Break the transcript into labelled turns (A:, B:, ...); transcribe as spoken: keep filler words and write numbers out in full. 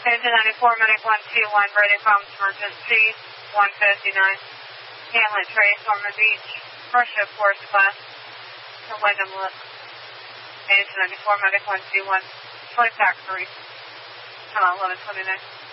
A: Engine ninety-four, Medic one two one, Brady Palms, emergency, one fifty-nine. Hamlet Trace, Ormond Beach, first shift, force class, the Wyndham Lift. Engine ninety-four, Medic one two one, flight factory, come on, eleven twenty-nine.